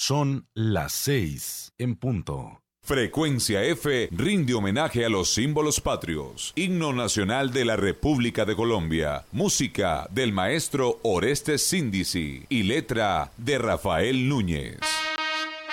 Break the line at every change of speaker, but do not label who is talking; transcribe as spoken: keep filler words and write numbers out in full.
Son las seis en punto.
Frecuencia F rinde homenaje a los símbolos patrios. Himno Nacional de la República de Colombia. Música del maestro Orestes Síndici y letra de Rafael Núñez.